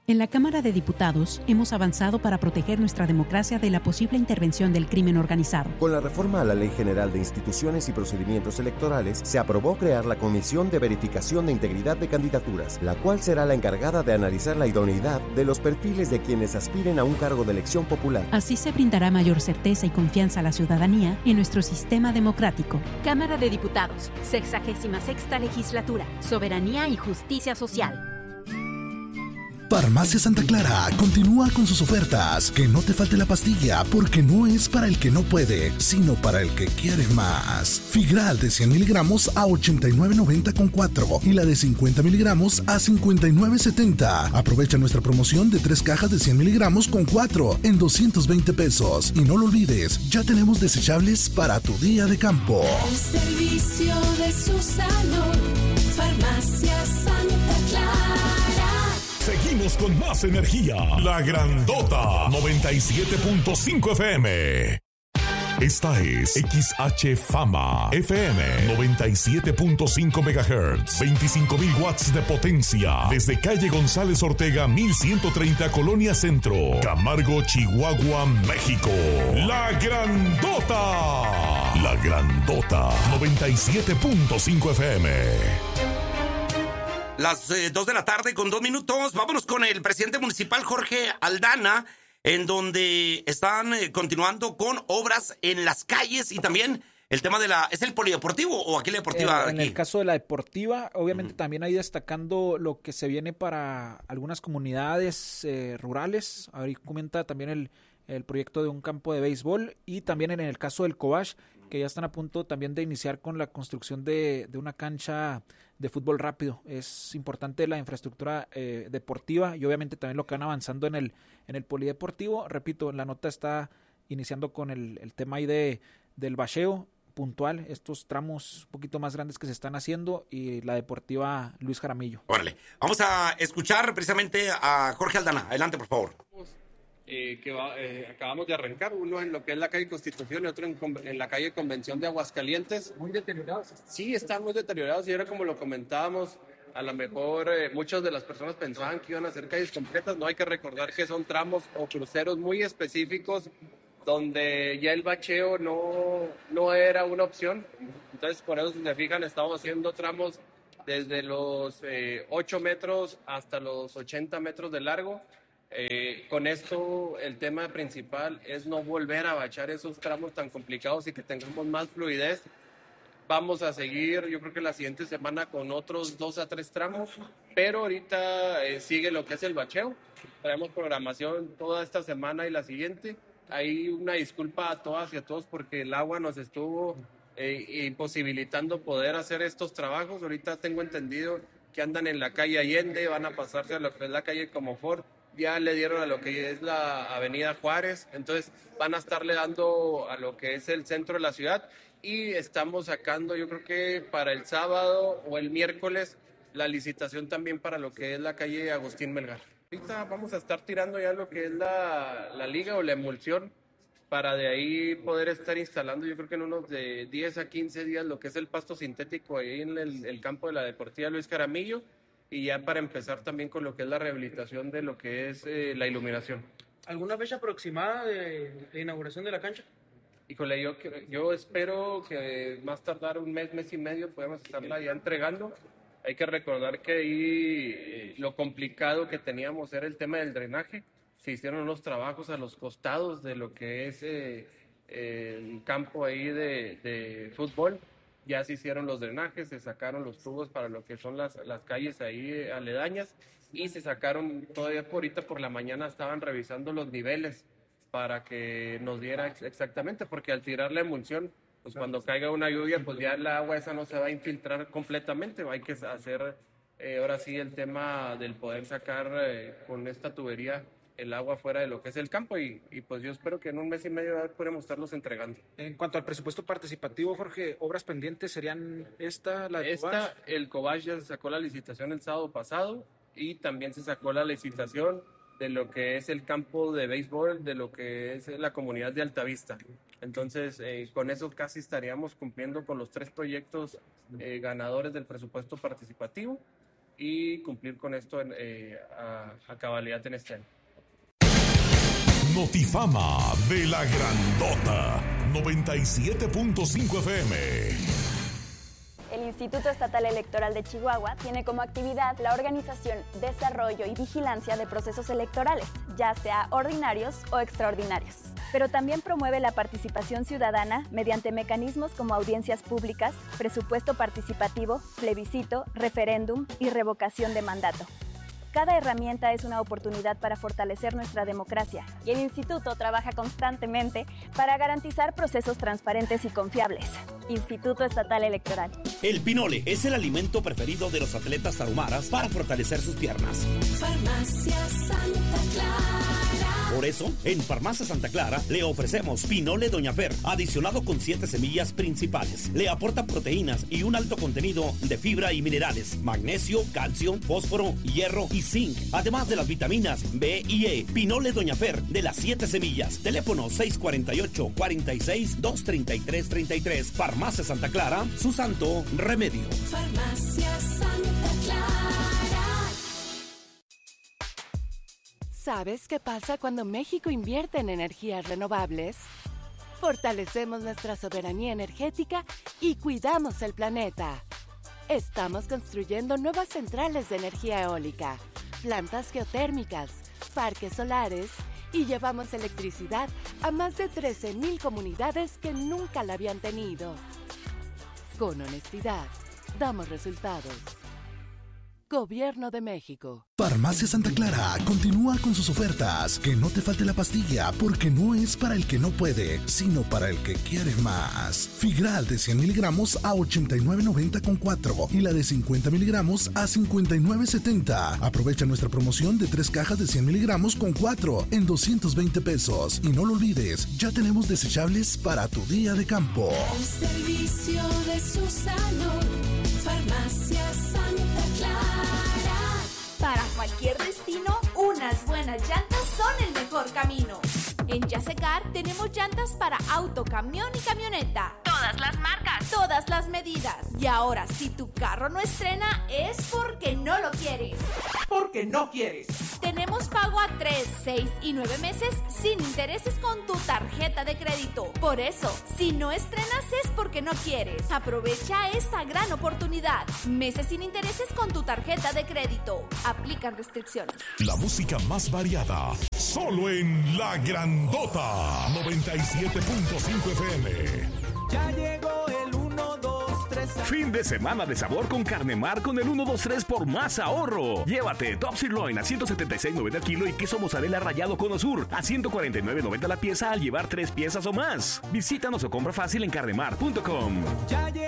En la Cámara de Diputados hemos avanzado para proteger nuestra democracia de la posible intervención del crimen organizado. Con la reforma a la Ley General de Instituciones y Procedimientos Electorales, se aprobó crear la Comisión de Verificación de Integridad de Candidaturas, la cual será la encargada de analizar la idoneidad de los perfiles de quienes aspiren a un cargo de elección popular. Así se brindará mayor certeza y confianza a la ciudadanía en nuestro sistema democrático. Cámara de Diputados, 66ª Legislatura, Soberanía y Justicia Social. Farmacia Santa Clara continúa con sus ofertas. Que no te falte la pastilla, porque no es para el que no puede, sino para el que quiere más. Figral de 100 miligramos a 89.90 con 4 y la de 50 miligramos a 59.70. Aprovecha nuestra promoción de 3 cajas de 100 miligramos con 4 en 220 pesos. Y no lo olvides, ya tenemos desechables para tu día de campo. El servicio de su salud, Farmacia Santa Clara. Seguimos con más energía. La Grandota 97.5 FM. Esta es XH Fama FM 97.5 MHz, 25.000 watts de potencia, desde calle González Ortega 1130 Colonia Centro, Camargo, Chihuahua, México. La Grandota. La Grandota 97.5 FM. Las 2 de la tarde con 2 minutos. Vámonos con el presidente municipal Jorge Aldana, en donde están continuando con obras en las calles y también el tema de ¿es el polideportivo o aquí la deportiva? En el caso de la deportiva, obviamente también ahí destacando lo que se viene para algunas comunidades rurales. Ahí comenta también el proyecto de un campo de béisbol y también en el caso del Cobach, que ya están a punto también de iniciar con la construcción de una cancha de fútbol rápido. Es importante la infraestructura deportiva y obviamente también lo que van avanzando en el polideportivo. Repito, la nota está iniciando con el tema ahí del bacheo puntual, estos tramos un poquito más grandes que se están haciendo, y la deportiva Luis Jaramillo. Órale, vamos a escuchar precisamente a Jorge Aldana. Adelante, por favor. Acabamos de arrancar, uno en lo que es la calle Constitución y otro en la calle Convención de Aguascalientes. ¿Muy deteriorados? Sí, están muy deteriorados y era como lo comentábamos, a lo mejor muchas de las personas pensaban que iban a ser calles completas. No, hay que recordar que son tramos o cruceros muy específicos donde ya el bacheo no era una opción. Entonces, por eso, si se fijan, estamos haciendo tramos desde los 8 metros hasta los 80 metros de largo. Con esto el tema principal es no volver a bachar esos tramos tan complicados y que tengamos más fluidez. Vamos a seguir, yo creo que la siguiente semana, con otros 2 a 3 tramos, pero ahorita sigue lo que es el bacheo. Traemos programación toda esta semana y la siguiente. Hay una disculpa a todas y a todos porque el agua nos estuvo imposibilitando poder hacer estos trabajos. Ahorita tengo entendido que andan en la calle Allende, van a pasarse a lo que es la calle Comofort. Ya le dieron a lo que es la avenida Juárez, entonces van a estarle dando a lo que es el centro de la ciudad, y estamos sacando, yo creo que para el sábado o el miércoles, la licitación también para lo que es la calle Agustín Melgar. Ahorita vamos a estar tirando ya lo que es la liga o la emulsión, para de ahí poder estar instalando, yo creo que en unos de 10 a 15 días, lo que es el pasto sintético ahí en el campo de la deportiva Luis Jaramillo, y ya para empezar también con lo que es la rehabilitación de lo que es la iluminación. ¿Alguna fecha aproximada de inauguración de la cancha? Híjole, yo espero que más tardar un mes y medio podemos estarla ya entregando. Hay que recordar que ahí lo complicado que teníamos era el tema del drenaje. Se hicieron unos trabajos a los costados de lo que es el campo ahí de fútbol. Ya se hicieron los drenajes, se sacaron los tubos para lo que son las calles ahí aledañas, y se sacaron, todavía ahorita por la mañana estaban revisando los niveles para que nos diera exactamente, porque al tirar la emulsión, pues cuando caiga una lluvia, pues ya el agua esa no se va a infiltrar completamente. Hay que hacer ahora sí el tema del poder sacar con esta tubería el agua fuera de lo que es el campo, y pues yo espero que en un mes y medio podremos estarlos entregando. En cuanto al presupuesto participativo, Jorge, obras pendientes serían el Cobach ya se sacó la licitación el sábado pasado, y también se sacó la licitación de lo que es el campo de béisbol, de lo que es la comunidad de Altavista. Entonces, con eso casi estaríamos cumpliendo con los 3 proyectos ganadores del presupuesto participativo. y cumplir con esto a cabalidad en este año. Notifama de la Grandota 97.5 FM. El Instituto Estatal Electoral de Chihuahua tiene como actividad la organización, desarrollo y vigilancia de procesos electorales, ya sea ordinarios o extraordinarios. Pero también promueve la participación ciudadana mediante mecanismos como audiencias públicas, presupuesto participativo, plebiscito, referéndum y revocación de mandato. Cada herramienta es una oportunidad para fortalecer nuestra democracia y el Instituto trabaja constantemente para garantizar procesos transparentes y confiables. Instituto Estatal Electoral. El pinole es el alimento preferido de los atletas tarahumaras para fortalecer sus piernas. Farmacia Santa Clara. Por eso, en Farmacia Santa Clara le ofrecemos pinole Doña Fer, adicionado con 7 semillas principales. Le aporta proteínas y un alto contenido de fibra y minerales, magnesio, calcio, fósforo, hierro y zinc, además de las vitaminas B y E. Pinole Doña Fer de las 7 semillas. Teléfono 648-46-233-33. Farmacia Santa Clara, su santo remedio. Farmacia Santa Clara. ¿Sabes qué pasa cuando México invierte en energías renovables? Fortalecemos nuestra soberanía energética y cuidamos el planeta. Estamos construyendo nuevas centrales de energía eólica, plantas geotérmicas, parques solares y llevamos electricidad a más de 13,000 comunidades que nunca la habían tenido. Con honestidad, damos resultados. Gobierno de México. Farmacia Santa Clara continúa con sus ofertas. Que no te falte la pastilla, porque no es para el que no puede, sino para el que quiere más. Figral de 100 miligramos a 89.90 con 4 y la de 50 miligramos a 59.70. Aprovecha nuestra promoción de 3 cajas de 100 miligramos con 4 en 220 pesos. Y no lo olvides, ya tenemos desechables para tu día de campo. El servicio de su salud. Farmacia Santa Clara. Para cualquier destino, unas buenas llantas son el mejor camino. En Yasecar tenemos llantas para auto, camión y camioneta. Todas las marcas, todas las medidas. Y ahora, si tu carro no estrena, es porque no lo quieres. Porque no quieres. Tenemos pago a 3, 6 y 9 meses sin intereses con tu tarjeta de crédito. Por eso, si no estrenas es porque no quieres. Aprovecha esta gran oportunidad. Meses sin intereses con tu tarjeta de crédito. Aplican restricciones. La música más variada, solo en La Grandota 97.5 FM. Ya llegó el 1, 2, 3. Fin de semana de sabor con Carne Mar con el 1, 2, 3 por más ahorro. Llévate top sirloin a 176.90 el kilo y queso mozzarella rallado Cono Sur a 149.90 la pieza al llevar 3 piezas o más. Visítanos o compra fácil en carnemar.com. Ya llegó